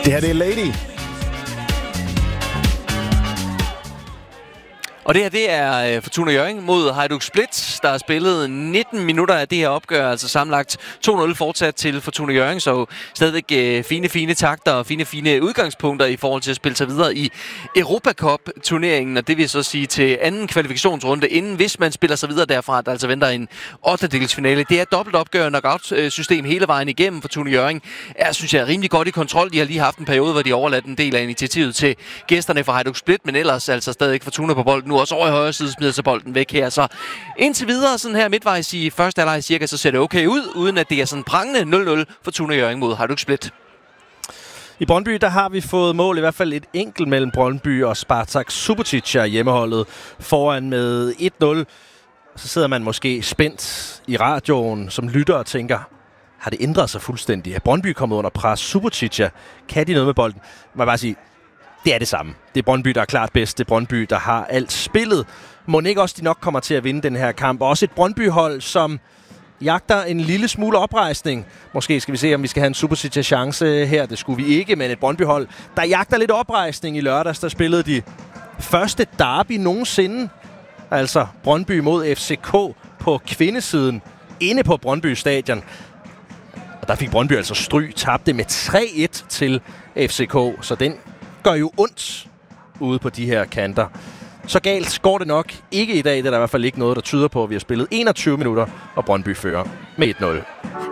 Det her, det er Lady. Og det her, det er Fortuna Hjørring mod Hajduk Split, der har spillet 19 minutter af det her opgør, altså sammenlagt 2-0 fortsat til Fortuna Hjørring, så stadigvæk fine takter og fine udgangspunkter i forhold til at spille sig videre i Europa Cup-turneringen, og det vil så sige til anden kvalifikationsrunde, inden hvis man spiller sig videre derfra, der altså venter en 8-delsfinale. Det er et dobbelt opgør, knockout-system hele vejen igennem. Fortuna Hjørring er, synes jeg, rimelig godt i kontrol. De har lige haft en periode, hvor de overladt en del af initiativet til gæsterne fra Hajduk Split, men ellers altså stadig Fortuna på bolden. Nu også over i højre side smider sig bolden væk her. Så indtil videre, sådan her midtvejs i første halvleg cirka, så ser det okay ud, uden at det er sådan prangende 0-0 Fortuna Hjørring mod Hajduk Split. I Brøndby, der har vi fået mål, i hvert fald et enkelt mellem Brøndby og Spartak Subotica, hjemmeholdet foran med 1-0. Så sidder man måske spændt i radioen som lytter og tænker, har det ændret sig fuldstændig? Er Brøndby kommet under pres? Subotica, kan de noget med bolden? Man må bare sige, det er det samme. Det er Brøndby, der er klart bedst. Det er Brøndby, der har alt spillet. Må ikke også de nok kommer til at vinde den her kamp. Også et Brøndby-hold, som jagter en lille smule oprejsning. Måske skal vi se, om vi skal have en Subotica-chance her. Det skulle vi ikke, men et Brøndby-hold, der jagter lidt oprejsning i lørdags. Der spillede de første derby nogensinde. Altså Brøndby mod FCK på kvindesiden inde på Brøndby Stadion. Og der fik Brøndby altså stryg, tabte med 3-1 til FCK. Så den gør jo ondt ude på de her kanter. Så galt går det nok ikke i dag. Det er der i hvert fald ikke noget, der tyder på, at vi har spillet 21 minutter, og Brøndby fører med 1-0.